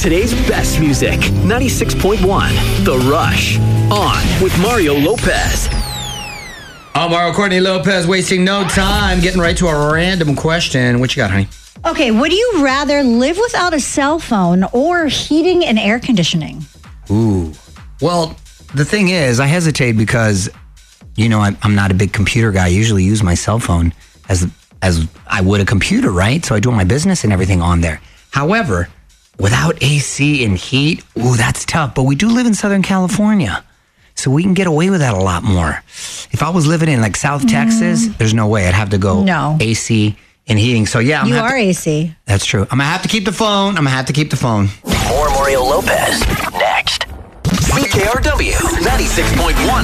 today's best music. 96.1 The Rush. On with Mario Lopez. I'm Mario Courtney Lopez, wasting no time, getting right to a random question. What you got, honey? Okay, would you rather live without a cell phone or heating and air conditioning? Ooh. Well, the thing is, I hesitate because, I'm not a big computer guy. I usually use my cell phone as I would a computer, right? So I do all my business and everything on there. However, without AC and heat, that's tough. But we do live in Southern California, so we can get away with that a lot more. If I was living in South Texas, there's no way. I'd have to go AC and heating. So yeah, you are AC. That's true. I'm gonna have to keep the phone. More Mario Lopez next. CKRW 96.1